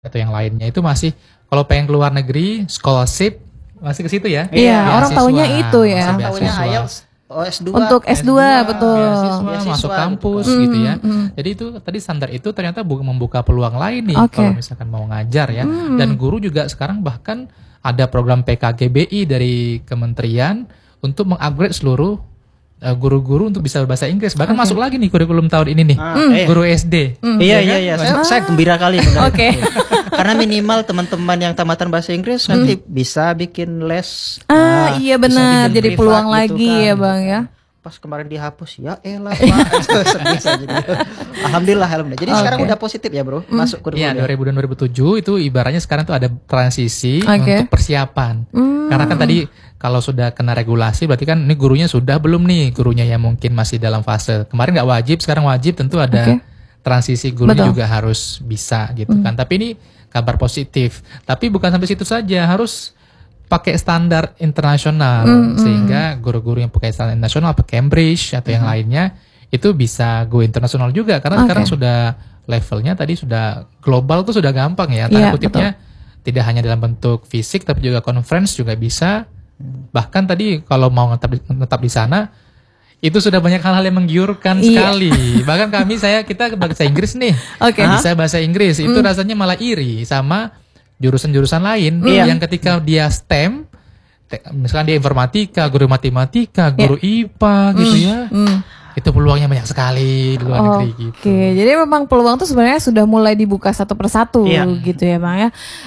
atau yang lainnya itu masih kalau pengen keluar negeri scholarship masih ke situ ya. Iya, orang taunya itu ya. Masih Taunya beasiswa. IELTS S2. Untuk S2, betul. Beasiswa, masuk kampus gitu ya. Jadi itu tadi standar itu ternyata membuka peluang lain nih kalau misalkan mau ngajar ya. Dan guru juga sekarang bahkan ada program PKGBI dari kementerian untuk mengupgrade seluruh guru-guru untuk bisa berbahasa Inggris. Bahkan masuk lagi nih kurikulum tahun ini nih. Guru SD. Iya. Saya gembira kali. Oke. Karena minimal teman-teman yang tamatan bahasa Inggris nanti bisa bikin les. Iya bisa benar. bikin Jadi privat peluang gitu lagi kan. ya Bang ya. Pas kemarin dihapus, ya elah Pak. Sedih saya jadi. Alhamdulillah. Jadi sekarang udah positif ya bro, masuk kurikulum. Iya, 2000 dan 2007 itu ibaratnya sekarang tuh ada transisi untuk persiapan. Karena kan tadi kalau sudah kena regulasi berarti kan ini gurunya sudah belum nih, gurunya yang mungkin masih dalam fase. Kemarin nggak wajib, sekarang wajib, tentu ada transisi gurunya juga harus bisa gitu kan. Tapi ini kabar positif. Tapi bukan sampai situ saja, harus pakai standar internasional sehingga guru-guru yang pakai standar internasional, pakai Cambridge atau yang lainnya itu bisa go internasional juga karena sekarang sudah levelnya tadi sudah global tuh sudah gampang ya. Tanda kutipnya tidak hanya dalam bentuk fisik tapi juga conference juga bisa. Bahkan tadi kalau mau tetap di sana itu sudah banyak hal-hal yang menggiurkan sekali. Bahkan kita bahasa Inggris nih, bisa bahasa Inggris itu rasanya malah iri sama jurusan-jurusan lain yang ketika dia STEM, misalkan dia informatika, guru matematika, guru IPA gitu ya, itu peluangnya banyak sekali di luar negeri gitu. Oke, jadi memang peluang tuh sebenarnya sudah mulai dibuka satu persatu gitu ya Bang ya.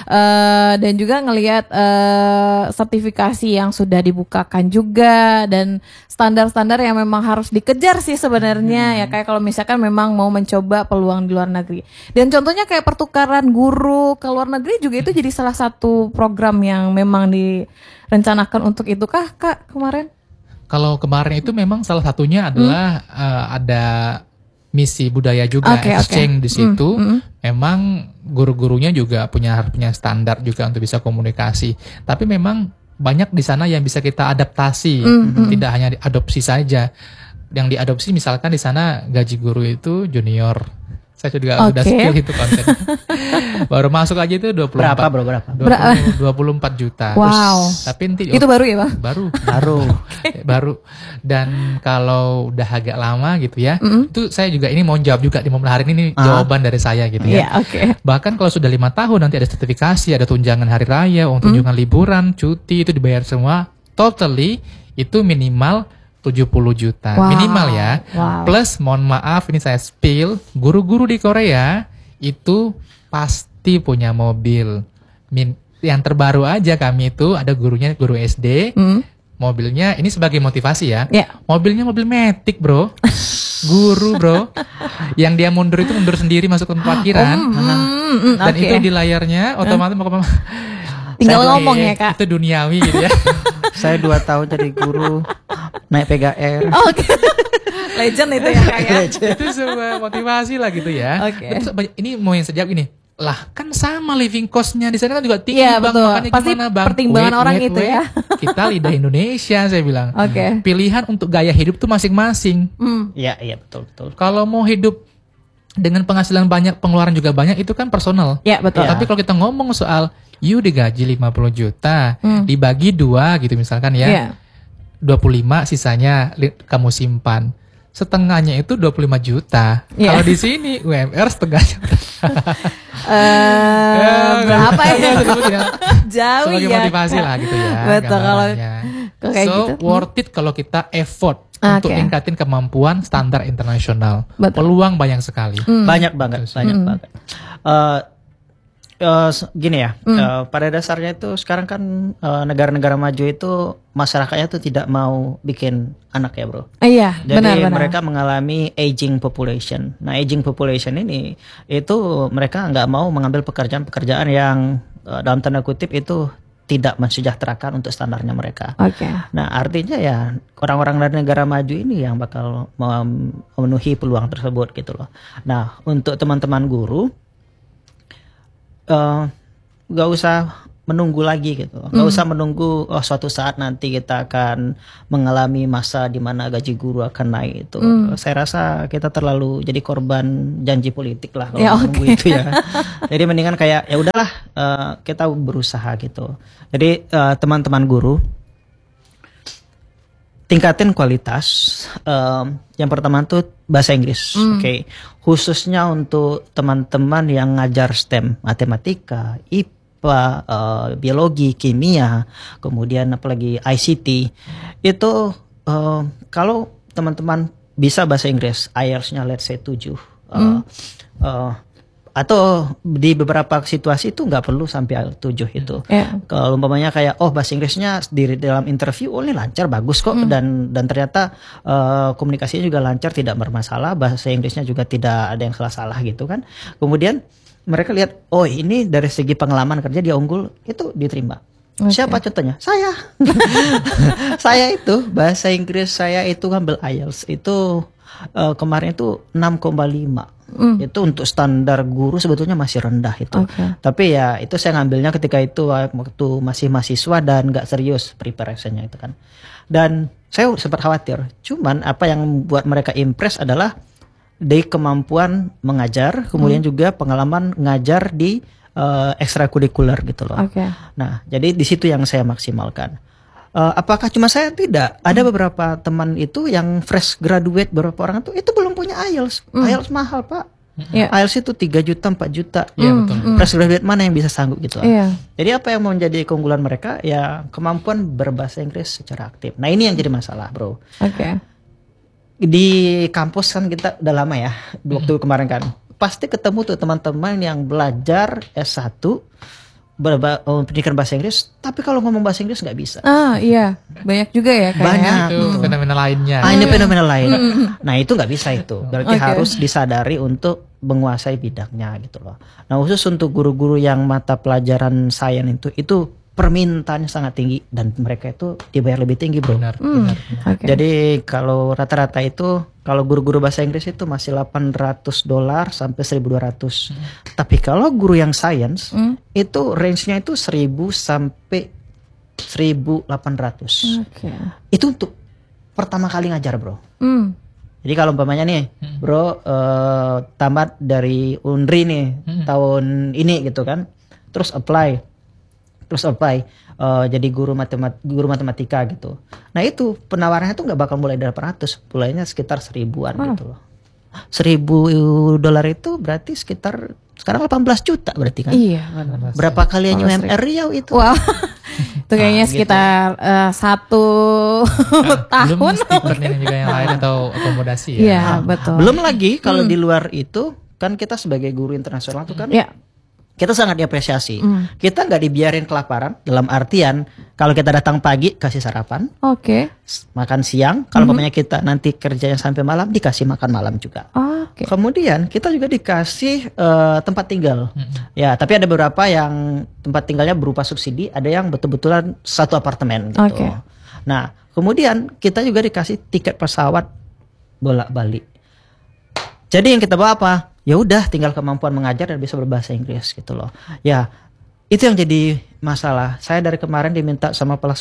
Dan juga ngelihat sertifikasi yang sudah dibukakan juga dan standar-standar yang memang harus dikejar sih sebenarnya ya, kayak kalau misalkan memang mau mencoba peluang di luar negeri. Dan contohnya kayak pertukaran guru ke luar negeri juga itu jadi salah satu program yang memang direncanakan untuk itu kah Kak kemarin? Kalau kemarin itu memang salah satunya adalah ada misi budaya juga, exchange di situ. Memang guru-gurunya juga harus punya standar juga untuk bisa komunikasi. Tapi memang banyak di sana yang bisa kita adaptasi, tidak hanya diadopsi saja. Yang diadopsi misalkan di sana gaji guru itu junior. Saya juga udah skill itu konten. Baru masuk aja itu 24. Berapa? 24 juta. Wow. Tapi nanti itu baru ya Bang? Baru. Dan kalau udah agak lama gitu ya, itu saya juga ini mau jawab juga di momen hari ini jawaban dari saya gitu ya. Bahkan kalau sudah 5 tahun nanti ada sertifikasi, ada tunjangan hari raya, tunjangan liburan, cuti itu dibayar semua. Totally itu minimal 70 juta minimal ya. Plus mohon maaf ini saya spill, guru-guru di Korea itu pasti punya mobil. Yang terbaru aja kami itu ada guru SD, mobilnya ini sebagai motivasi ya. Mobilnya mobil Matic bro. Guru bro. Yang dia mundur sendiri masuk ke parkiran. Dan itu di layarnya otomatis mau kemana. Tinggal ngomong ya Kak. Itu duniawi gitu ya. Saya 2 tahun jadi guru naik PGR. Legend itu ya Kak ya. Itu sebuah motivasi lah gitu ya. Terus, ini mau yang sejawab ini. Lah kan sama living cost-nya di sana kan juga tinggi Bang. Betul. Makanya pasti gimana Bang? Pertimbangan orang itu ya. Kita lidah Indonesia saya bilang. Pilihan untuk gaya hidup tuh masing-masing. Iya betul. Kalau mau hidup dengan penghasilan banyak, pengeluaran juga banyak, itu kan personal. Iya betul. Tapi kalau kita ngomong soal you digaji 50 juta, dibagi 2 gitu misalkan ya. 25 sisanya kamu simpan. Setengahnya itu 25 juta. Kalau di sini UMR setengahnya. Berapa ya? Jauh sebagai ya. motivasi lah gitu ya. Betul kalau kayak gitu. Worth it kalau kita effort untuk ningkatin kemampuan standar internasional. Peluang banyak sekali. Banyak banget. Gini ya, pada dasarnya itu sekarang kan negara-negara maju itu masyarakatnya tuh tidak mau bikin anak ya bro. Iya, jadi benar. mereka mengalami aging population. Nah aging population ini itu mereka nggak mau mengambil pekerjaan-pekerjaan yang dalam tanda kutip itu tidak mensejahterakan untuk standarnya mereka. Nah artinya ya orang-orang dari negara maju ini yang bakal memenuhi peluang tersebut gitu loh. Nah untuk teman-teman guru gak usah menunggu lagi gitu. Nggak usah menunggu suatu saat nanti kita akan mengalami masa di mana gaji guru akan naik itu. Saya rasa kita terlalu jadi korban janji politik lah kalau menunggu itu ya. Jadi mendingan kayak ya udahlah kita berusaha gitu. Jadi teman-teman guru tingkatin kualitas. Yang pertama tuh bahasa Inggris, oke. Khususnya untuk teman-teman yang ngajar STEM, matematika, IPA, biologi, kimia, kemudian apalagi ICT, itu kalau teman-teman bisa bahasa Inggris, IELTS-nya let's say 7, atau di beberapa situasi itu nggak perlu sampai 7 itu. Kalau umpamanya kayak bahasa Inggrisnya di dalam interview ini lancar, bagus kok, dan ternyata komunikasinya juga lancar, tidak bermasalah, bahasa Inggrisnya juga tidak ada yang salah-salah gitu kan. Kemudian mereka lihat ini dari segi pengalaman kerja dia unggul, itu diterima. Siapa contohnya? Saya. Saya itu bahasa Inggris saya itu ngambil IELTS itu kemarin itu 6,5. Itu untuk standar guru sebetulnya masih rendah itu. Tapi ya itu saya ngambilnya ketika itu waktu masih mahasiswa dan gak serius preparationnya itu kan. Dan saya sempat khawatir. Cuman apa yang buat mereka impress adalah dari kemampuan mengajar, kemudian juga pengalaman ngajar di ekstrakurikuler gitu loh. Nah, jadi di situ yang saya maksimalkan. Apakah cuma saya? Tidak. Ada beberapa teman itu yang fresh graduate, beberapa orang itu belum punya IELTS. IELTS mahal, Pak. IELTS itu 3 juta, 4 juta. Betul. Fresh graduate mana yang bisa sanggup gitu. Jadi apa yang mau menjadi keunggulan mereka? Ya kemampuan berbahasa Inggris secara aktif. Nah ini yang jadi masalah, bro. Di kampus kan kita udah lama ya, waktu kemarin kan. Pasti ketemu tuh teman-teman yang belajar S1 pendidikan bahasa Inggris, tapi kalau ngomong bahasa Inggris nggak bisa. Iya, banyak juga ya kayaknya. Banyak itu fenomena lainnya. Ini fenomena lain. Nah itu nggak bisa itu. Berarti harus disadari untuk menguasai bidangnya gitu loh. Nah khusus untuk guru-guru yang mata pelajaran sains itu permintaannya sangat tinggi dan mereka itu dibayar lebih tinggi, bro. Benar. Jadi kalau rata-rata itu kalau guru-guru bahasa Inggris itu masih $800 sampai 1.200. Tapi kalau guru yang sains itu range-nya itu 1.000 sampai 1.800. Itu untuk pertama kali ngajar, bro. Jadi kalau umpamanya nih, bro tamat dari Unri nih tahun ini gitu kan, terus apply jadi guru matematika gitu. Nah itu penawarannya tuh nggak bakal mulai dari 800, mulainya sekitar 1.000-an gitu loh. $1.000 itu berarti sekitar sekarang 18 juta berarti kan? Iya. Berapa kali UMR Riau itu? Wow. Itu kayaknya sekitar gitu. 1 tahun. Belum stipendium juga yang lain atau akomodasi ya. Iya betul. Belum lagi kalau di luar itu kan kita sebagai guru internasional tuh kan. Kita sangat diapresiasi. Kita nggak dibiarin kelaparan, dalam artian kalau kita datang pagi kasih sarapan, makan siang. Kalau umpamanya kita nanti kerjanya sampai malam dikasih makan malam juga. Kemudian kita juga dikasih tempat tinggal. Ya, tapi ada beberapa yang tempat tinggalnya berupa subsidi, ada yang betul-betulan satu apartemen gitu. Nah, kemudian kita juga dikasih tiket pesawat bolak-balik. Jadi yang kita bawa apa? Ya udah tinggal kemampuan mengajar dan bisa berbahasa Inggris gitu loh. Ya itu yang jadi masalah. Saya dari kemarin diminta kepala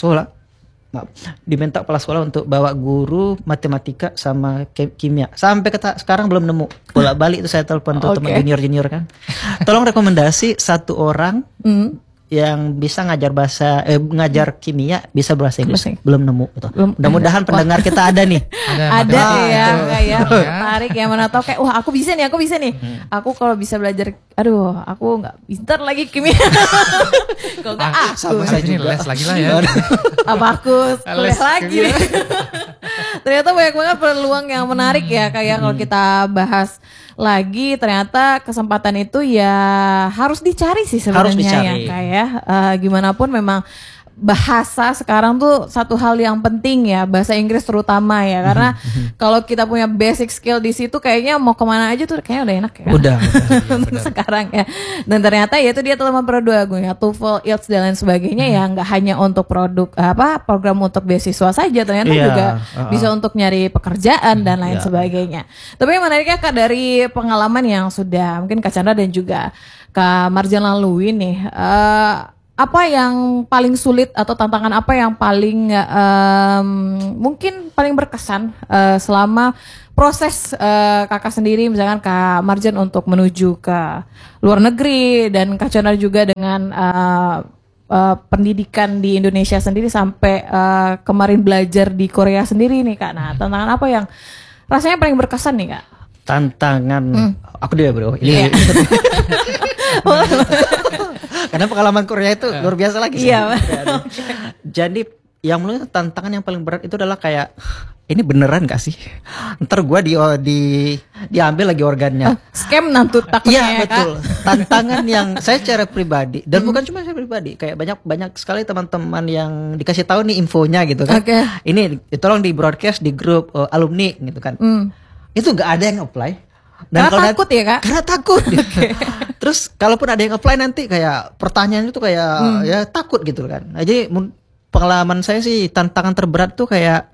sekolah untuk bawa guru matematika sama kimia. Sampai sekarang belum nemu. Bolak-balik itu saya telepon tuh teman junior kan. Tolong rekomendasi satu orang yang bisa ngajar kimia bisa bahasa Inggris. Belum nemu gitu. Mudah-mudahan pendengar kita ada nih. Ada ya, tarik ya, mana tahu kayak wah aku bisa nih. Aku kalau bisa belajar, aku nggak pintar lagi kimia. Kalau nggak sama saya juga les lagi lah ya. Apa aku kuliah lagi? Ternyata banyak banget peluang yang menarik ya, kayak kalau kita bahas lagi ternyata kesempatan itu ya harus dicari sih sebenarnya ya kayak gimana pun memang bahasa sekarang tuh satu hal yang penting ya, bahasa Inggris terutama ya, karena kalau kita punya basic skill di situ kayaknya mau kemana aja tuh kayaknya udah enak ya. Udah. Sekarang ya. Dan ternyata ya itu dia telah memperoleh TOEFL, IELTS dan lain sebagainya ya, nggak hanya untuk program untuk beasiswa saja, ternyata juga bisa untuk nyari pekerjaan dan lain sebagainya. Tapi yang menariknya Kak, dari pengalaman yang sudah mungkin Kak Chandra dan juga Kak Marjan lalui nih, apa yang paling sulit atau tantangan apa yang paling mungkin paling berkesan selama proses kakak sendiri, misalkan Kak Marjan untuk menuju ke luar negeri dan Kak Chona juga dengan pendidikan di Indonesia sendiri sampai kemarin belajar di Korea sendiri nih Kak. Nah, tantangan apa yang rasanya paling berkesan nih Kak? Tantangan aku dia bro. Ini karena pengalaman Korea itu luar biasa lagi. Iya. Jadi yang menurut tantangan yang paling berat itu adalah kayak ini beneran gak sih? Ntar gue diambil lagi organnya. Scam nanti takutnya. Iya betul. Tantangan yang saya secara pribadi dan bukan cuma saya pribadi, kayak banyak sekali teman-teman yang dikasih tahu nih infonya gitu kan. Ini tolong di broadcast di grup alumni gitu kan. Itu nggak ada yang apply. Dan karena takut ya Kak? Karena takut. Terus kalaupun ada yang apply nanti kayak pertanyaan itu kayak ya takut gitu kan. Nah, jadi pengalaman saya sih tantangan terberat tuh kayak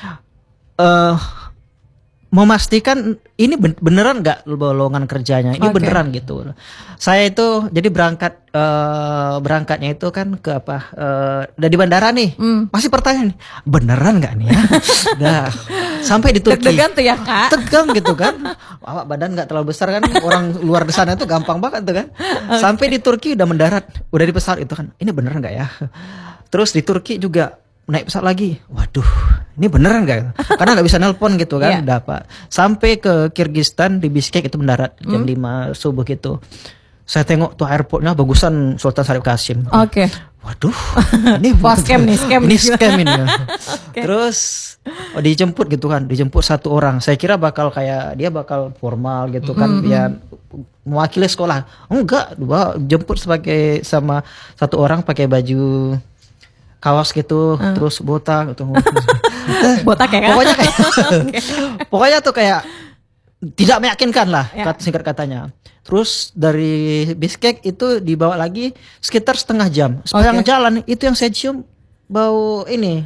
memastikan ini beneran nggak lowongan kerjanya, ini beneran gitu. Saya itu jadi berangkatnya itu kan ke udah di bandara nih, masih pertanyaan beneran nggak nih ya? Udah sampai di Turki. Deg-degan tuh ya Kak? Tegang gitu kan, awak badan nggak terlalu besar kan, orang luar di sana itu gampang banget tuh kan. Sampai di Turki udah mendarat, udah di pesawat itu kan, ini beneran nggak ya? Terus di Turki juga naik pesawat lagi, waduh ini beneran gak? Karena nggak bisa nelpon gitu kan, dapat. Sampai ke Kyrgyzstan di Bishkek itu mendarat jam 5 subuh gitu. Saya tengok tuh airportnya bagusan Sultan Syarif Qasim. Waduh, ini scam nih, ini scam ini. Terus dijemput gitu kan, dijemput satu orang. Saya kira bakal kayak dia bakal formal gitu kan, ya mewakili sekolah. Enggak, jemput sama satu orang pakai baju kaos gitu, terus botak gitu. Botak ya kan? Pokoknya tuh kayak tidak meyakinkan lah, singkat katanya. Terus dari Bishkek itu dibawa lagi sekitar setengah jam. Sepanjang jalan itu yang saya cium bau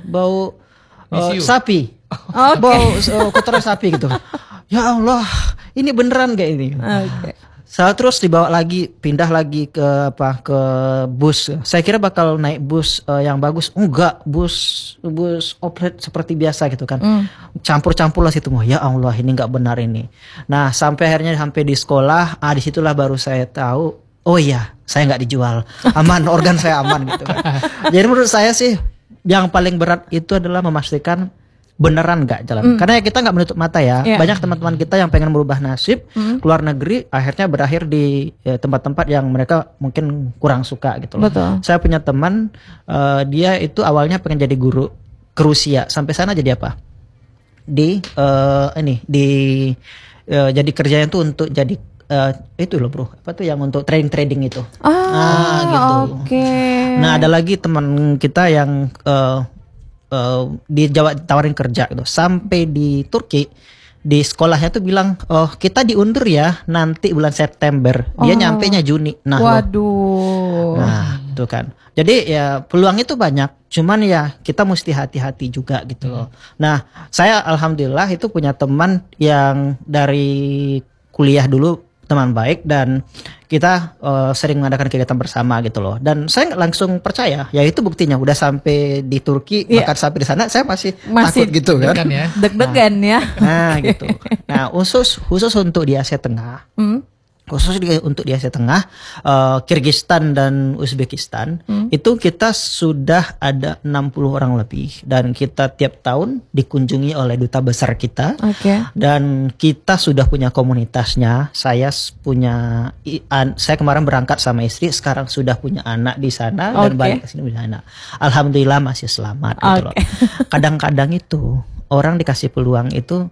sapi. Bau kotoran sapi gitu. Ya Allah, ini beneran gak ini? Saya terus dibawa lagi, pindah lagi ke bus. Saya kira bakal naik bus yang bagus. Enggak, bus operet seperti biasa gitu kan. Campur-campur lah situ. Ya Allah, ini enggak benar ini. Nah, sampai di sekolah, disitulah baru saya tahu, oh iya, saya enggak dijual. Aman, organ saya aman gitu kan. Jadi menurut saya sih yang paling berat itu adalah memastikan beneran nggak jalan, karena kita nggak menutup mata ya. Banyak teman-teman kita yang pengen merubah nasib keluar negeri, akhirnya berakhir di tempat-tempat yang mereka mungkin kurang suka gitu loh. Saya punya teman, dia itu awalnya pengen jadi guru ke Rusia, sampai sana jadi apa? Jadi kerjanya tuh untuk jadi itu loh bro, apa tuh yang untuk trading itu. Gitu. Nah ada lagi teman kita yang di Jawa tawarin kerja gitu. Sampai di Turki di sekolahnya tuh bilang, oh kita diundur ya nanti bulan September. Dia nyampenya Juni. Nah, waduh. Nah itu kan. Jadi ya peluang itu banyak. Cuman ya kita mesti hati-hati juga gitu loh. Nah saya alhamdulillah itu punya teman yang dari kuliah dulu, teman baik, dan kita sering mengadakan kegiatan bersama gitu loh. Dan saya langsung percaya, ya itu buktinya udah sampai di Turki, bahkan sampai di sana saya masih takut gitu kan. Deg-degan ya. Nah gitu. Nah khusus untuk di Asia Tengah. Untuk di Asia Tengah, Kyrgyzstan dan Uzbekistan, itu kita sudah ada 60 orang lebih, dan kita tiap tahun dikunjungi oleh duta besar kita, dan kita sudah punya komunitasnya. Saya kemarin berangkat sama istri, sekarang sudah punya anak di sana, dan balik ke sini punya anak. Alhamdulillah masih selamat gitu loh. Kadang-kadang itu orang dikasih peluang itu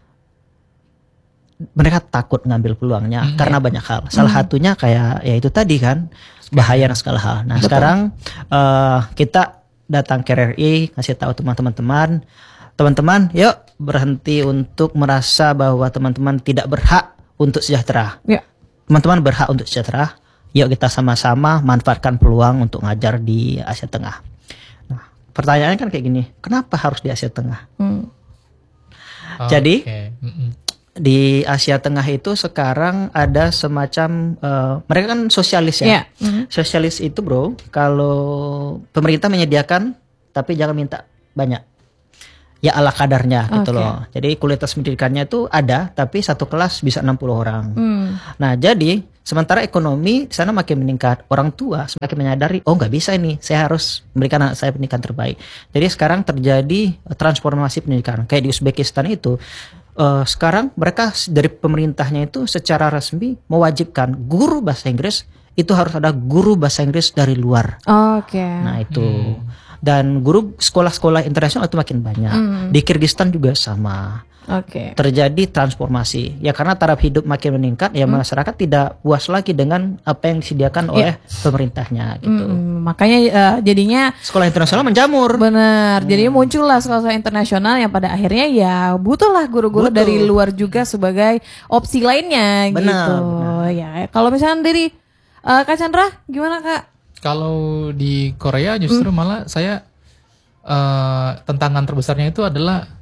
mereka takut ngambil peluangnya karena banyak hal. Salah satunya kayak ya itu tadi kan, bahaya dan segala hal. Nah sekarang kita datang ke RRI, ngasih tahu teman-teman, yuk berhenti untuk merasa bahwa teman-teman tidak berhak untuk sejahtera. Teman-teman berhak untuk sejahtera. Yuk kita sama-sama manfaatkan peluang untuk ngajar di Asia Tengah. Nah, pertanyaannya kan kayak gini, kenapa harus di Asia Tengah? Jadi di Asia Tengah itu sekarang ada semacam mereka kan sosialis ya. Sosialis itu bro, kalau pemerintah menyediakan tapi jangan minta banyak. Ya ala kadarnya gitu loh. Jadi kualitas pendidikannya itu ada, tapi satu kelas bisa 60 orang. Nah jadi sementara ekonomi di sana makin meningkat, orang tua semakin menyadari, oh nggak bisa ini, saya harus memberikan anak saya pendidikan terbaik. Jadi sekarang terjadi transformasi pendidikan. Kayak di Uzbekistan itu, sekarang mereka dari pemerintahnya itu secara resmi mewajibkan guru bahasa Inggris itu harus ada guru bahasa Inggris dari luar. Nah itu. Dan guru sekolah-sekolah internasional itu makin banyak. Di Kyrgyzstan juga sama. Terjadi transformasi. Ya karena taraf hidup makin meningkat, ya masyarakat tidak puas lagi dengan apa yang disediakan oleh pemerintahnya gitu. Makanya jadinya sekolah internasional menjamur. Benar. Jadi muncullah sekolah internasional yang pada akhirnya ya butuhlah guru-guru dari luar juga sebagai opsi lainnya gitu. Ya, kalau misalnya dari Kak Chandra gimana Kak? Kalau di Korea justru malah saya tantangan terbesarnya itu adalah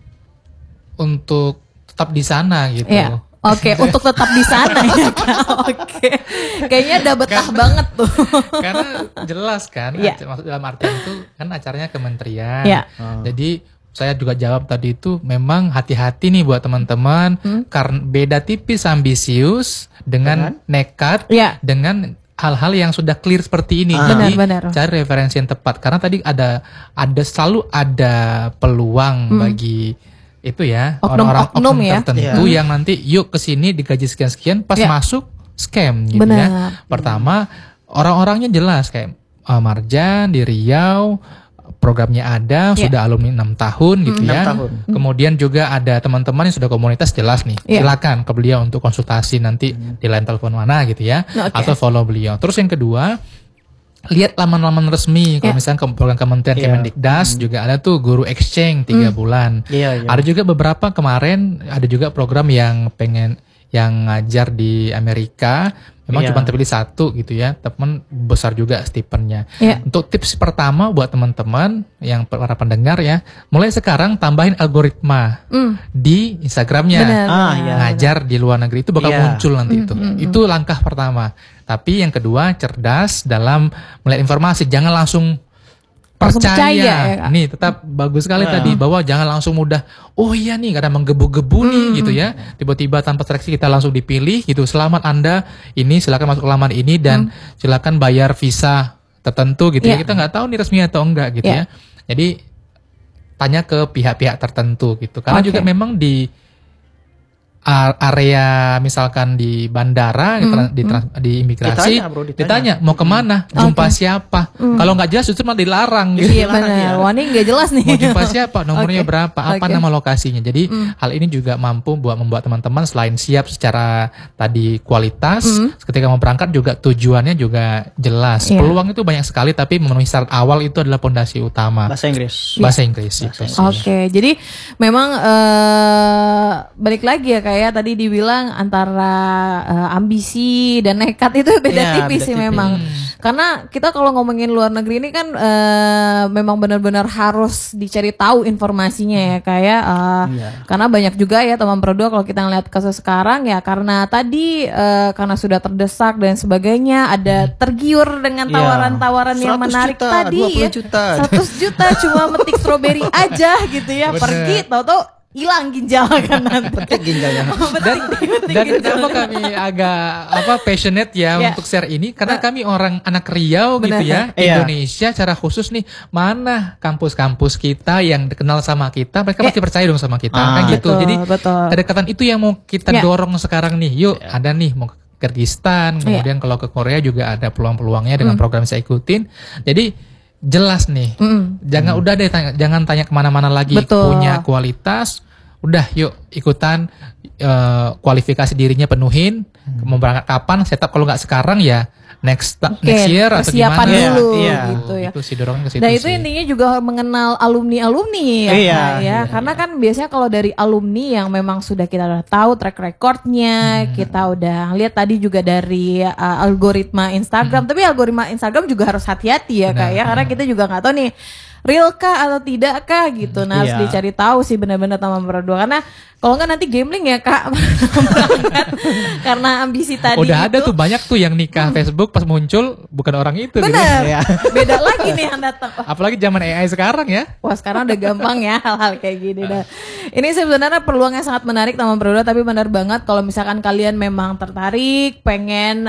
untuk tetap di sana gitu. Untuk tetap di sana ya Kak. Kayaknya udah betah banget tuh. Karena jelas kan, maksud dalam artian itu kan acaranya kementerian. Jadi saya juga jawab tadi itu memang hati-hati nih buat teman-teman karena beda tipis ambisius dengan nekat dengan hal-hal yang sudah clear seperti ini. Jadi cari referensi yang tepat karena tadi ada selalu ada peluang bagi itu ya orang-orang tertentu yang nanti yuk kesini digaji sekian-sekian pas masuk scam gitu ya. Pertama orang-orangnya jelas kayak Marjan di Riau programnya ada sudah alumni 6 tahun gitu ya. Kemudian juga ada teman-teman yang sudah komunitas jelas nih. Silakan ke beliau untuk konsultasi nanti di line telepon mana gitu ya atau follow beliau. Terus yang kedua lihat laman-laman resmi. Kalau misalnya program Kementerian Kemendikdas juga ada tuh guru exchange 3 bulan. Ada juga beberapa kemarin ada juga program yang pengen yang ngajar di Amerika. Memang cuma terpilih 1 gitu ya, teman besar juga stipendnya. Untuk tips pertama buat teman-teman yang para pendengar ya, mulai sekarang tambahin algoritma di Instagramnya. Ngajar di luar negeri itu bakal muncul nanti itu. Itu langkah pertama. Tapi yang kedua cerdas dalam melihat informasi, jangan langsung percaya ya, nih tetap bagus sekali tadi bahwa jangan langsung mudah oh iya nih karena menggebu-gebu nih gitu ya, tiba-tiba tanpa seleksi kita langsung dipilih gitu. Selamat Anda ini silakan masuk ke laman ini dan silakan bayar visa tertentu gitu ya, kita nggak tahu nih resmi atau enggak gitu ya. Jadi tanya ke pihak-pihak tertentu gitu karena juga memang di area misalkan di bandara di imigrasi ditanya mau kemana, jumpa siapa. Kalau nggak jelas justru malah dilarang gitu. Wah ini nggak jelas nih. Mau jumpa siapa, nomornya berapa, apa nama lokasinya. Jadi hal ini juga mampu membuat teman-teman selain siap secara tadi kualitas, ketika mau berangkat juga tujuannya juga jelas. Peluang itu banyak sekali tapi memenuhi syarat awal itu adalah pondasi utama. Bahasa Inggris. Bahasa Inggris. Jadi memang balik lagi ya kayak tadi dibilang antara ambisi dan nekat itu beda tipis sih memang. Karena kita kalau ngomongin luar negeri ini kan memang benar-benar harus dicari tahu informasinya ya kayak karena banyak juga ya teman Pro2 kalau kita ngeliat kasus sekarang ya karena tadi karena sudah terdesak dan sebagainya ada tergiur dengan tawaran-tawaran yang menarik juta, tadi 20 juta. 100 juta cuma metik stroberi aja gitu ya. Pergi tahu-tahu hilang ginjal kan nanti. Petik ginjalnya. Dan kenapa kami agak passionate ya untuk share ini karena kami orang anak Riau gitu ya, Indonesia secara khusus nih, mana kampus-kampus kita yang dikenal sama kita, mereka pasti percaya dong sama kita kan gitu. Jadi kedekatan itu yang mau kita dorong sekarang nih. Yuk, ada nih mau ke Kyrgyzstan, kemudian kalau ke Korea juga ada peluang-peluangnya dengan program saya ikutin. Jadi jelas nih, jangan udah deh jangan tanya kemana-mana lagi. Punya kualitas, udah yuk ikutan kualifikasi dirinya penuhin. Mau berangkat kapan? Setup kalau nggak sekarang ya next year atau gimana dulu gitu ya. Itu sih dorongnya ke situ. Dan itu intinya juga mengenal alumni ya. Karena kan biasanya kalau dari alumni yang memang sudah kita udah tahu track recordnya, kita udah lihat tadi juga dari algoritma Instagram. Tapi algoritma Instagram juga harus hati-hati ya Kak ya, karena kita juga nggak tahu nih real kah atau tidak kah gitu. Nah harus dicari tahu sih benar-benar Taman Peradua, karena kalau nggak nanti gambling ya Kak. Karena ambisi tadi udah itu. ada tuh banyak tuh yang nikah Facebook pas muncul bukan orang itu. Bener, gitu. beda lagi nih yang datang. Apalagi zaman AI sekarang ya. Wah sekarang udah gampang ya hal-hal kayak gini. Nah, ini sebenarnya peluang yang sangat menarik Taman Peradua, tapi benar banget kalau misalkan kalian memang tertarik, pengen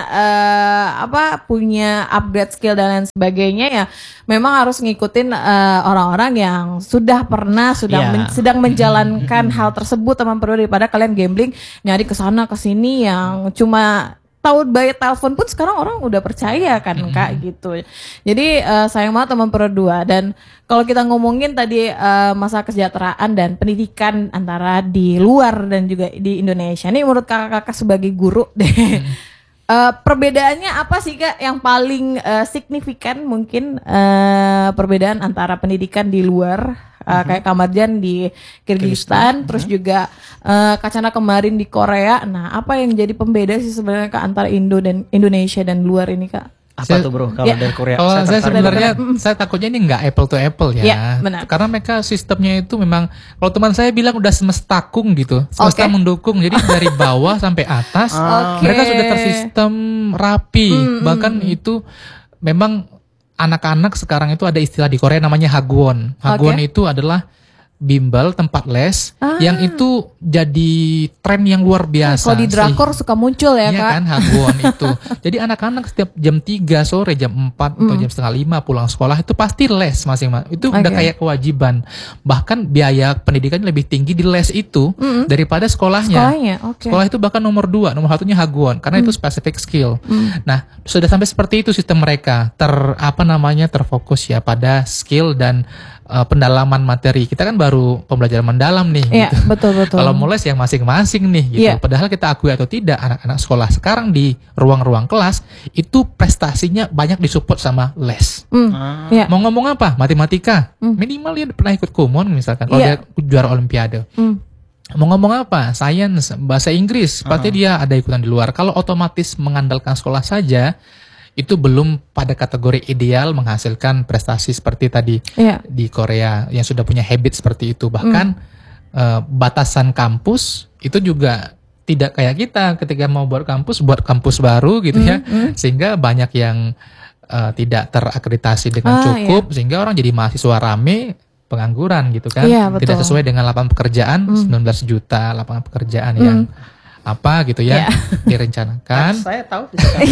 punya upgrade skill dan lain sebagainya, ya memang harus ngikutin orang-orang yang sudah pernah sedang menjalankan hal tersebut Taman Peradua, daripada kalian gambling nyari kesana kesini yang cuma tahu by telepon pun sekarang orang udah percaya kan Kak gitu. Jadi sayang banget Taman Peradua. Dan kalau kita ngomongin tadi masalah kesejahteraan dan pendidikan antara di luar dan juga di Indonesia, ini menurut kakak-kakak sebagai guru deh, perbedaannya apa sih Kak yang paling signifikan mungkin perbedaan antara pendidikan di luar kayak Kak Marjan di Kirgistan, terus juga Kak Chandra kemarin di Korea. Nah, apa yang jadi pembeda sih sebenarnya Kak antara Indonesia dan luar ini Kak? Apa tuh bro kalau dari Korea? Kalau saya sebenarnya saya takutnya ini nggak apple to apple ya. Ya benar. Karena mereka sistemnya itu memang, kalau teman saya bilang udah semestakung gitu, semesta mendukung. Jadi dari bawah sampai atas mereka sudah tersistem rapi. Bahkan itu memang anak-anak sekarang itu ada istilah di Korea namanya hagwon. Hagwon itu adalah bimbel, tempat les yang itu jadi tren yang luar biasa. Kalau di drakor suka muncul ya Kak. Iya kan, hagwon itu. Jadi anak-anak setiap jam 3 sore, jam 4 atau jam setengah 5 pulang sekolah itu pasti les masing-masing. Itu udah kayak kewajiban. Bahkan biaya pendidikan lebih tinggi di les itu daripada sekolahnya. Sekolah itu bahkan nomor 2, nomor 1-nya hagwon karena itu specific skill. Nah, sudah sampai seperti itu sistem mereka. Terfokus ya pada skill dan pendalaman materi. Kita kan baru pembelajaran mendalam nih. Iya, gitu. betul. Kalau mau les yang masing-masing nih gitu. Padahal kita akui atau tidak, anak-anak sekolah sekarang di ruang-ruang kelas itu prestasinya banyak disupport sama les. Mau ngomong apa? Matematika. Minimal dia pernah ikut kumon misalkan. Kalau dia juara olimpiade. Mau ngomong apa? Sains, bahasa Inggris. Pasti dia ada ikutan di luar. Kalau otomatis mengandalkan sekolah saja, itu belum pada kategori ideal menghasilkan prestasi seperti tadi di Korea yang sudah punya habit seperti itu. Bahkan batasan kampus itu juga tidak kayak kita ketika mau buat kampus baru gitu ya, sehingga banyak yang tidak terakreditasi dengan cukup, sehingga orang jadi mahasiswa rame, pengangguran gitu kan, tidak sesuai dengan lapangan pekerjaan. 19 juta lapangan pekerjaan yang apa gitu ya direncanakan. Saya tahu.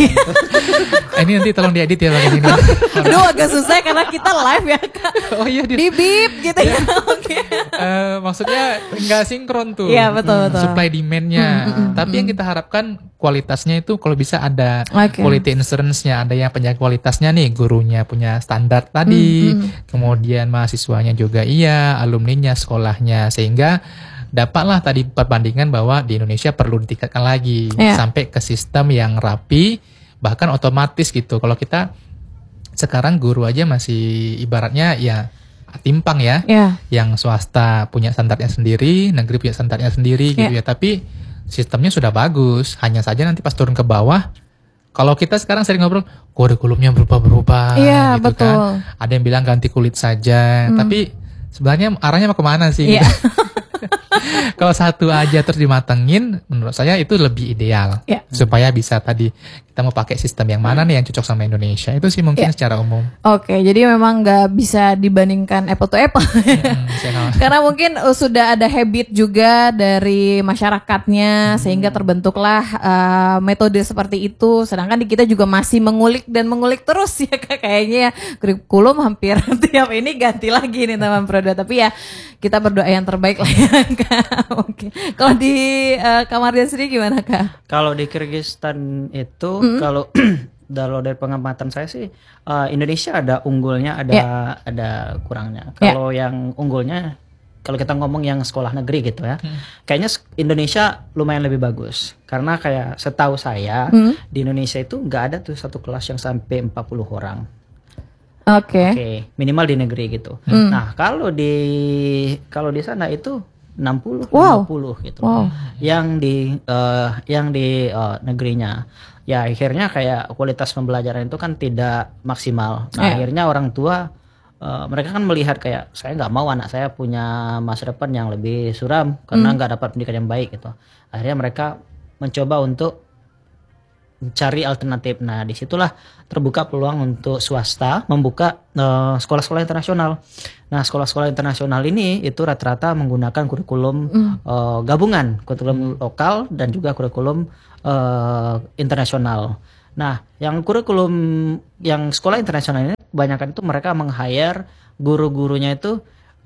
Ini nanti tolong diedit ya bagian ini. Aduh agak susah karena kita live ya Kak. Oh iya di beep gitu ya. Maksudnya nggak sinkron tuh. Iya betul. Supply demand-nya. Tapi yang kita harapkan kualitasnya itu kalau bisa ada quality assurance-nya, ada yang penjaga kualitasnya nih, gurunya punya standar tadi, kemudian mahasiswanya juga alumninya, sekolahnya, sehingga dapatlah tadi perbandingan bahwa di Indonesia perlu ditingkatkan lagi sampai ke sistem yang rapi, bahkan otomatis gitu. Kalau kita sekarang guru aja masih ibaratnya ya timpang ya, yang swasta punya standarnya sendiri, negeri punya standarnya sendiri gitu ya. Tapi sistemnya sudah bagus, hanya saja nanti pas turun ke bawah, kalau kita sekarang sering ngobrol kurikulumnya berubah-berubah gitu kan. Ada yang bilang ganti kulit saja, tapi sebenarnya arahnya mau kemana sih? Gitu. Kalau satu aja terus dimatengin, menurut saya itu lebih ideal supaya bisa tadi kita mau pakai sistem yang mana nih yang cocok sama Indonesia. Itu sih mungkin secara umum. Oke, jadi memang nggak bisa dibandingkan apple to apple. Karena mungkin sudah ada habit juga dari masyarakatnya sehingga terbentuklah metode seperti itu. Sedangkan di kita juga masih mengulik terus ya kayaknya ya. Kurikulum hampir tiap ini ganti lagi nih Taman Peradua. Tapi ya kita berdoa yang terbaik lah ya Kak. Oke. Kalau di Kak Marjan sendiri gimana Kak? Kalau di Kirgistan itu kalau dari pengamatan saya sih Indonesia ada unggulnya, ada kurangnya. Kalau yang unggulnya, kalau kita ngomong yang sekolah negeri gitu ya, kayaknya Indonesia lumayan lebih bagus. Karena kayak setahu saya di Indonesia itu nggak ada tuh satu kelas yang sampai 40 orang. Oke, minimal di negeri gitu. Nah kalau di sana itu 60, 50 gitu. Yang di negerinya. Ya akhirnya kayak kualitas pembelajaran itu kan tidak maksimal. Nah, akhirnya orang tua mereka kan melihat kayak saya nggak mau anak saya punya masa depan yang lebih suram karena nggak dapat pendidikan yang baik gitu. Akhirnya mereka mencoba untuk mencari alternatif. Nah, disitulah terbuka peluang untuk swasta membuka sekolah-sekolah internasional. Nah, sekolah-sekolah internasional ini itu rata-rata menggunakan kurikulum gabungan, kurikulum lokal dan juga kurikulum internasional. Nah, yang kurikulum yang sekolah internasional ini kebanyakan itu mereka meng-hire guru-gurunya itu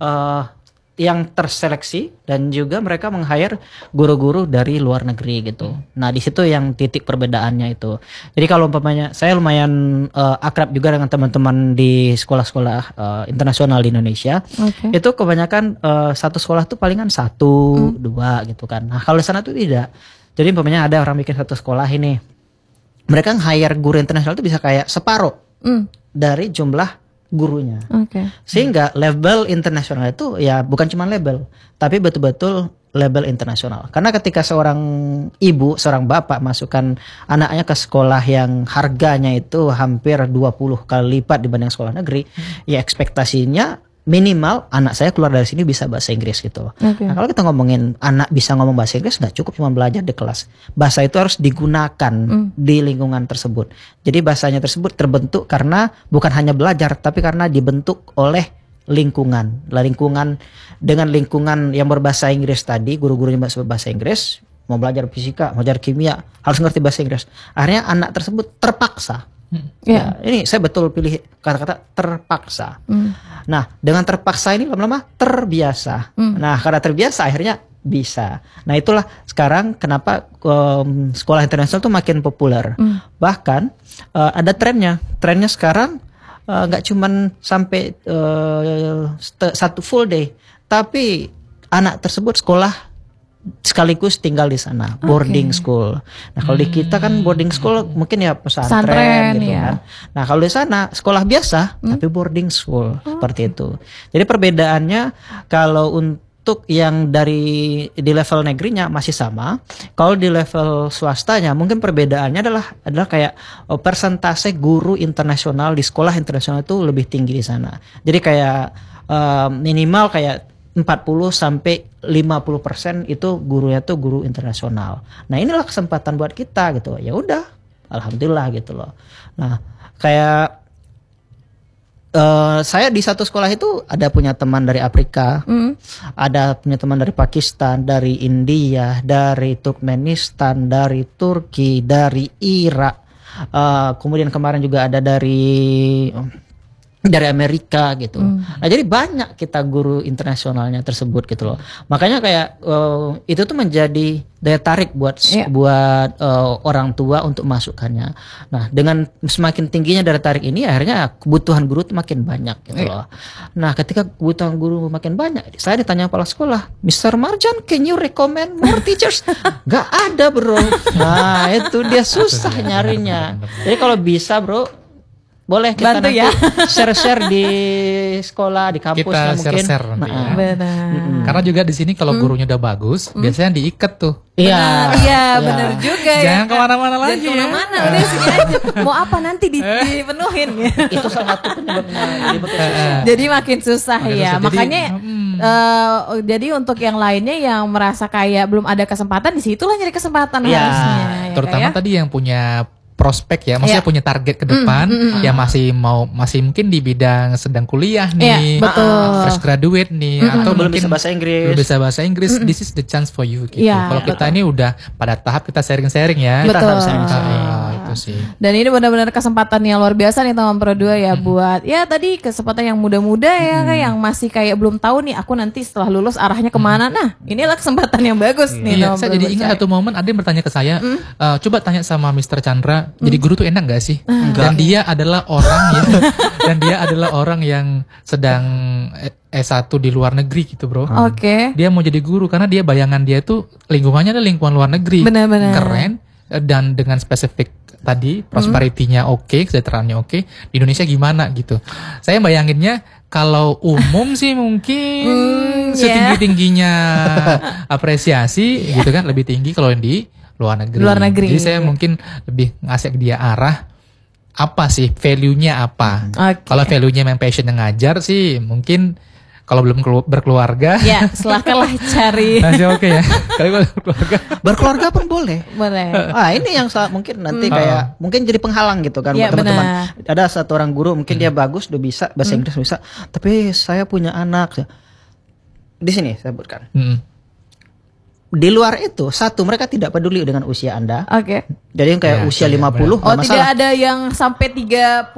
yang terseleksi dan juga mereka meng-hire guru-guru dari luar negeri gitu. Nah, di situ yang titik perbedaannya itu. Jadi kalau umpamanya saya lumayan akrab juga dengan teman-teman di sekolah-sekolah internasional di Indonesia. Itu kebanyakan satu sekolah tuh palingan 1, 2 gitu kan. Nah, kalau di sana tuh tidak. Jadi umpamanya ada orang bikin satu sekolah ini. Mereka hire guru internasional itu bisa kayak separuh dari jumlah gurunya. Sehingga label internasional itu ya bukan cuma label, tapi betul-betul label internasional. Karena ketika seorang ibu, seorang bapak masukkan anaknya ke sekolah yang harganya itu hampir 20 kali lipat dibanding sekolah negeri, ya ekspektasinya minimal anak saya keluar dari sini bisa bahasa Inggris gitu. Nah, kalau kita ngomongin anak bisa ngomong bahasa Inggris, nggak cukup cuma belajar di kelas. Bahasa itu harus digunakan di lingkungan tersebut. Jadi bahasanya tersebut terbentuk karena bukan hanya belajar, tapi karena dibentuk oleh lingkungan. Lingkungan dengan lingkungan yang berbahasa Inggris tadi, guru-gurunya berbahasa Inggris, mau belajar fisika, mau belajar kimia, harus ngerti bahasa Inggris. Akhirnya anak tersebut terpaksa. Ya, ini saya betul pilih kata-kata terpaksa. Nah, dengan terpaksa ini lama-lama terbiasa. Nah, karena terbiasa akhirnya bisa. Nah, itulah sekarang kenapa sekolah internasional itu makin populer. Bahkan ada trennya. Trennya sekarang nggak cuman sampai satu full day, tapi anak tersebut sekolah sekaligus tinggal di sana, boarding school. Nah, kalau di kita kan boarding school mungkin ya pesantren gitu kan. Nah, kalau di sana sekolah biasa tapi boarding school seperti itu. Jadi perbedaannya kalau untuk yang di level negerinya masih sama, kalau di level swastanya mungkin perbedaannya adalah kayak persentase guru internasional di sekolah internasional itu lebih tinggi di sana. Jadi kayak minimal kayak 40 sampai 50% itu gurunya tuh guru internasional. Nah, inilah kesempatan buat kita gitu. Ya udah, alhamdulillah gitu loh. Nah, kayak saya di satu sekolah itu ada punya teman dari Afrika, ada punya teman dari Pakistan, dari India, dari Turkmenistan, dari Turki, dari Irak. Kemudian kemarin juga ada dari Amerika gitu. Nah, jadi banyak kita guru internasionalnya tersebut gitu loh. Makanya kayak itu tuh menjadi daya tarik buat orang tua untuk masukkannya. Nah, dengan semakin tingginya daya tarik ini akhirnya kebutuhan guru tuh makin banyak gitu loh. Nah, ketika kebutuhan guru makin banyak, saya ditanya kepala sekolah, Mr. Marjan, can you recommend more teachers? Gak ada, bro. Nah, itu dia susah nyarinya. Jadi kalau bisa, bro, boleh kita bantu nanti share-share di sekolah, di kampusnya kita mungkin. Share nanti ya. Benar. Karena juga di sini kalau gurunya udah bagus, biasanya diikat tuh. Iya, benar juga ya. Jangan kemana-mana lagi. Jangan kemana-mana, udah sini aja. Mau apa nanti dipenuhin ya. Itu salah satu penyebabnya. Jadi makin susah ya. Makanya jadi untuk yang lainnya yang merasa kayak belum ada kesempatan, disitulah nyari kesempatan harusnya. Terutama tadi yang punya prospek ya, maksudnya punya target ke depan, ya masih mungkin di bidang sedang kuliah nih, fresh graduate nih, atau belum mungkin bisa bahasa Inggris, this is the chance for you gitu. Kalau kita ini udah pada tahap kita sharing-sharing ya, kita harus sharing-sharing. Itu sih. Dan ini benar-benar kesempatan yang luar biasa nih teman Pro 2 ya, buat ya tadi kesempatan yang muda-muda ya, yang masih kayak belum tahu nih aku nanti setelah lulus arahnya kemana. Nah, inilah kesempatan yang bagus nih. Iya, saya jadi ingat satu momen ada yang bertanya ke saya, coba tanya sama Mr. Chandra, jadi guru tuh enak gak sih? Dan dia adalah orang yang sedang S1 di luar negeri gitu, bro. Dia mau jadi guru karena dia bayangan dia tuh lingkungannya adalah lingkungan luar negeri. Benar-benar keren dan dengan spesifik tadi prosperity-nya oke, kesejahteraannya oke. Di Indonesia gimana gitu. Saya bayanginnya kalau umum sih mungkin setinggi-tingginya apresiasi gitu kan, lebih tinggi kalau di luar negeri. Jadi saya mungkin lebih ngasih ke dia arah apa sih value-nya apa. Kalau value-nya memang passion ngajar sih mungkin kalau belum berkeluarga ya silahkanlah cari. Masih oke ya. Kalau berkeluarga pun boleh. Ini yang mungkin nanti kayak mungkin jadi penghalang gitu kan buat teman-teman. Ada satu orang guru mungkin dia bagus, udah bisa bahasa Inggris bisa, tapi saya punya anak. Di sini saya sebutkan. Di luar itu, satu, mereka tidak peduli dengan usia Anda. Jadi yang kayak usia 50 masalah. Tidak ada yang sampai 30.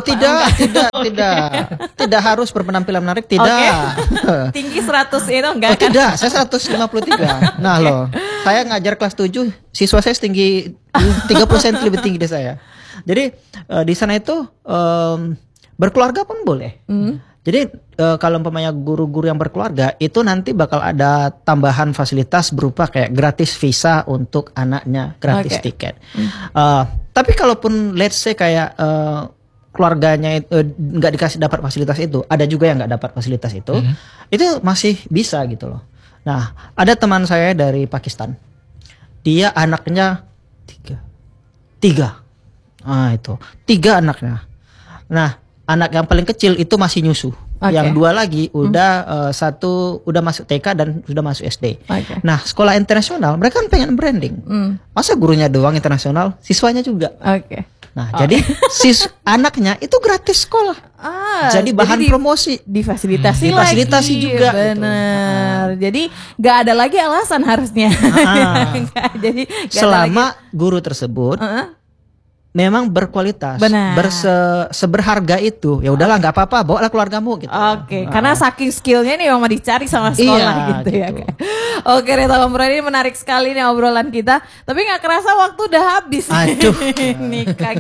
Tidak harus berpenampilan menarik, tidak. Tinggi 100 itu enggak kan? Tidak, saya 153. Nah loh, saya ngajar kelas 7, siswa saya setinggi 30 cm lebih tinggi dari saya. Jadi di sana itu berkeluarga pun boleh. Jadi kalau umpamanya guru-guru yang berkeluarga itu nanti bakal ada tambahan fasilitas berupa kayak gratis visa untuk anaknya, gratis tiket. Tapi kalaupun let's say kayak keluarganya itu nggak dikasih dapat fasilitas itu, ada juga yang nggak dapat fasilitas itu masih bisa gitu loh. Nah, ada teman saya dari Pakistan, dia anaknya tiga. Itu 3 anaknya. Nah, anak yang paling kecil itu masih nyusu. Yang 2 lagi udah satu udah masuk TK dan sudah masuk SD. Nah, sekolah internasional mereka kan pengen branding. Masa gurunya doang internasional, siswanya juga. Nah, jadi anaknya itu gratis sekolah. Jadi bahan promosi, difasilitasi juga. Benar. Jadi nggak ada lagi alasan harusnya. Jadi selama guru tersebut memang berkualitas, seberharga itu, ya udahlah nggak apa-apa, bawalah keluargamu gitu. Karena saking skillnya nih memang dicari sama sekolah gitu ya. Oke, Talon Pro ini menarik sekali nih obrolan kita, tapi nggak kerasa waktu udah habis. Aduh, Nika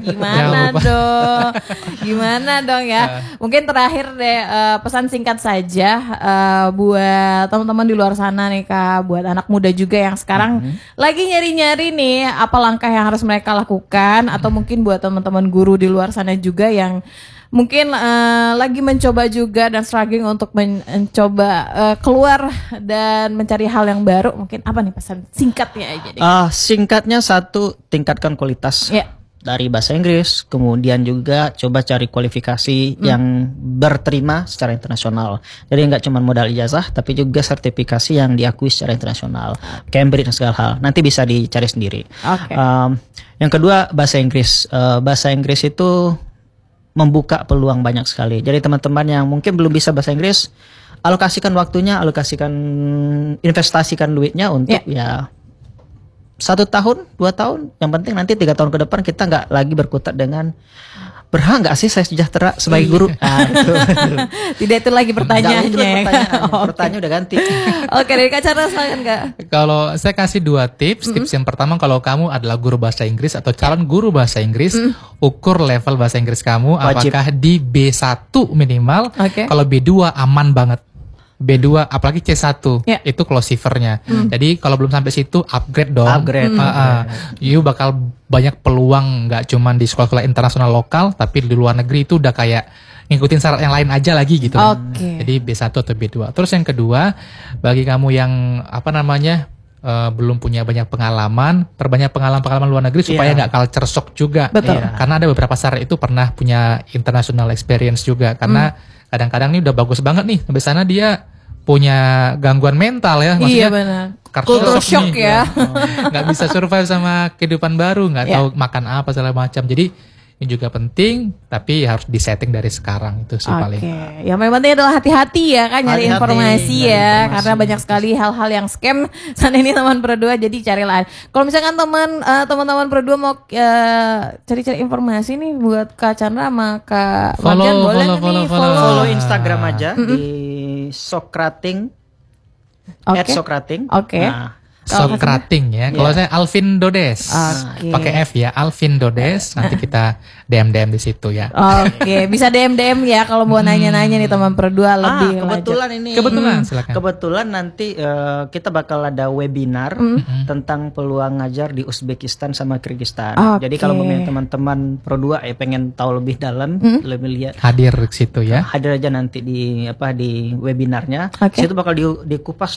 gimana dong ya? Mungkin terakhir deh pesan singkat saja buat teman-teman di luar sana nih Kak, buat anak muda juga yang sekarang lagi nyari-nyari nih apa langkah yang harus mereka lakukan atau mungkin buat teman-teman guru di luar sana juga yang mungkin lagi mencoba juga dan struggling untuk mencoba keluar dan mencari hal yang baru. Mungkin apa nih pesan singkatnya aja deh. Singkatnya satu, tingkatkan kualitas dari bahasa Inggris, kemudian juga coba cari kualifikasi yang berterima secara internasional. Jadi nggak cuma modal ijazah, tapi juga sertifikasi yang diakui secara internasional, Cambridge dan segala hal. Nanti bisa dicari sendiri. Yang kedua, bahasa Inggris. Bahasa Inggris itu membuka peluang banyak sekali. Jadi teman-teman yang mungkin belum bisa bahasa Inggris, alokasikan waktunya, investasikan duitnya untuk 1 tahun, 2 tahun, yang penting nanti 3 tahun ke depan kita nggak lagi berkutat dengan berhak nggak sih saya sejahtera sebagai guru. Tidak itu lagi pertanyaannya. Pertanyaan udah ganti. Oke, dari Kak Chandra silakan Kak. Kalau saya kasih 2 tips. Tips yang pertama, kalau kamu adalah guru bahasa Inggris atau calon guru bahasa Inggris, ukur level bahasa Inggris kamu. Wajib. Apakah di B1 minimal. Kalau B2 aman banget. B2 apalagi C1 itu closivernya. Jadi kalau belum sampai situ upgrade dong. You bakal banyak peluang, nggak cuma di sekolah-sekolah internasional lokal, tapi di luar negeri itu udah kayak ngikutin syarat yang lain aja lagi gitu. Jadi B1 atau B2. Terus yang kedua, bagi kamu yang belum punya banyak pengalaman, perbanyak pengalaman luar negeri supaya nggak culture shock juga. Karena ada beberapa syarat itu pernah punya international experience juga. Karena kadang-kadang nih udah bagus banget nih, sampai sana dia punya gangguan mental ya, maksudnya culture shock ya. Nggak bisa survive sama kehidupan baru, nggak tahu makan apa segala macam. Jadi ini juga penting, tapi harus disetting dari sekarang itu sih paling. Yang paling penting adalah hati-hati ya kan, nyari informasi ya, karena banyak sekali hal-hal yang scam saat ini teman Pro 2, jadi carilah. Kalau misalkan teman-teman Pro 2 mau cari-cari informasi nih buat Kak Chandra sama Kak Marjan, boleh nih follow Instagram aja di Sokrating. @Sokrating. Nah, Sokrating ya. Kalau saya Alvin Dodes. Pakai F ya, Alvin Dodes. Nanti kita DM di situ ya. Bisa DM ya kalau mau nanya-nanya nih teman Pro 2 lebih kebetulan silakan. Kebetulan nanti kita bakal ada webinar tentang peluang ngajar di Uzbekistan sama Kyrgyzstan. Jadi kalau teman-teman Pro 2 pengen tahu lebih dalam, lebih lihat, hadir ke situ ya. Hadir aja nanti di webinarnya. Situ bakal dikupas nih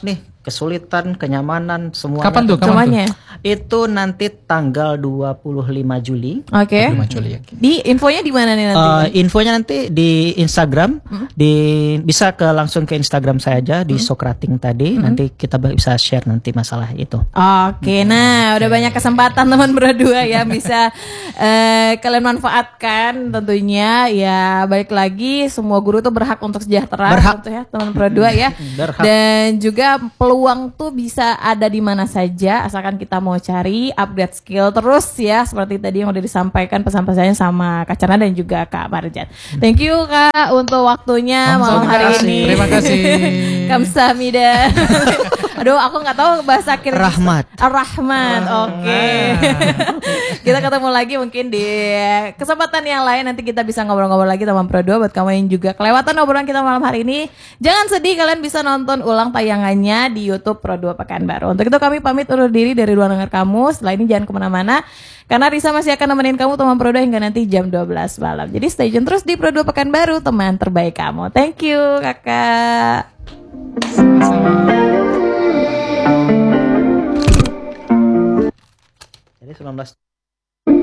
kesulitan, kenyamanan, semuanya. Kapan tuh? Semuanya. Itu nanti tanggal 25 Juli. Oke. 25 Juli. Di infonya di mana nih nanti? Infonya nanti di Instagram, bisa langsung ke Instagram saya aja di Sokrating tadi. Nanti kita bisa share nanti masalah itu. Oke, nah udah banyak kesempatan teman berdua ya bisa kalian manfaatkan tentunya ya. Balik lagi semua guru tuh berhak untuk sejahtera, gitu ya teman berdua ya. Dan juga peluang tuh bisa ada di mana saja asalkan kita mau cari upgrade skill terus ya, seperti tadi yang udah disampaikan pesan-pesannya sama Kak Cerna dan juga Kak Marjan. Thank you Kak untuk waktunya malam hari ini. Terima kasih. Kamsahamnida. Aduh, aku nggak tahu bahasa akhir. Rahmat. Rahmat. Oke. Kita ketemu lagi mungkin di kesempatan yang lain, nanti kita bisa ngobrol-ngobrol lagi teman Pro 2. Buat kamu yang juga kelewatan obrolan kita malam hari ini, jangan sedih, kalian bisa nonton ulang tayangannya di YouTube Pro 2 Pekanbaru. Untuk itu kami pamit undur diri dari ruang dengar kamu. Setelah ini jangan kemana-mana, karena Risa masih akan nemenin kamu teman Pro 2 hingga nanti jam 12 malam. Jadi stay tune terus di Pro 2 Pekanbaru, teman terbaik kamu. Thank you kakak. Jadi 19